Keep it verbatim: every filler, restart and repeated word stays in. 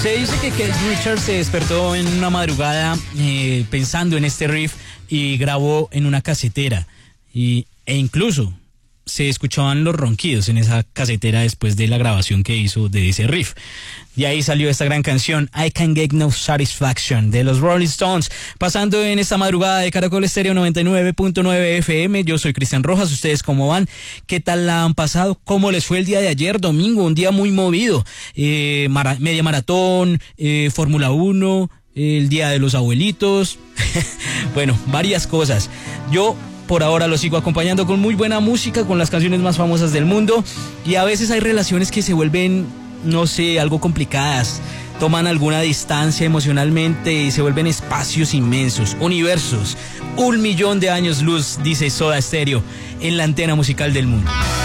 Se dice que Keith Richards se despertó en una madrugada eh, pensando en este riff y grabó en una casetera. Y, e incluso se escuchaban los ronquidos en esa casetera después de la grabación que hizo de ese riff. De ahí salió esta gran canción, I Can't Get No Satisfaction, de los Rolling Stones. Pasando en esta madrugada de Caracol Estéreo noventa y nueve punto nueve F M, yo soy Cristian Rojas. ¿Ustedes cómo van? ¿Qué tal la han pasado? ¿Cómo les fue el día de ayer, domingo? Un día muy movido. Eh, mara, media maratón, eh, Fórmula uno, eh, el Día de los Abuelitos. Bueno, varias cosas. Yo por ahora lo sigo acompañando con muy buena música, con las canciones más famosas del mundo. Y a veces hay relaciones que se vuelven, no sé, algo complicadas. Toman alguna distancia emocionalmente y se vuelven espacios inmensos, universos. Un millón de años luz, dice Soda Stereo, en la antena musical del mundo.